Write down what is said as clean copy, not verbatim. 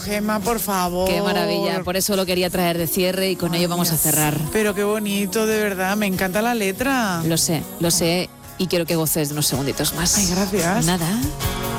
Gemma, por favor. Qué maravilla, por eso lo quería traer de cierre y con ello vamos a cerrar. Pero qué bonito, de verdad, me encanta la letra. Lo sé, y quiero que goces de unos segunditos más. Ay, gracias. Nada.